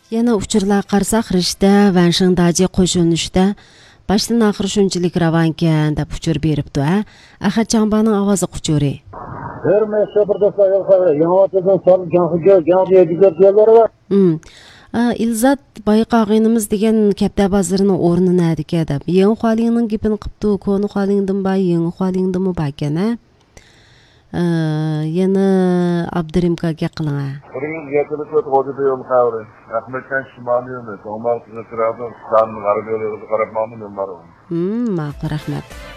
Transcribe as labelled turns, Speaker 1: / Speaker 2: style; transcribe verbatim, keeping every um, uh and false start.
Speaker 1: Yana uchurlar qarsak rishta vanshingdaji qo'shilishda başdan axir shunchalik ravankan deb uchur beribdi a. Ahad Chambaning ovozi quchuri. Hmm. İlzat bayqağınımız degan kapta bazarının o'rni nadika deb. Yeng xolingning gapini qipti, koni xolingdan ba, yeng xolingdimi bakan a. Yana Abdurimkaga qiling a.
Speaker 2: Buning yakınlık hojati yo'q xavri. Ahmetkan shimoliymi, Tomar qizaradi, dan g'arbiy yo'lga qarab mamnun bo'laman.
Speaker 1: Hmm, ma'qul, rahmat.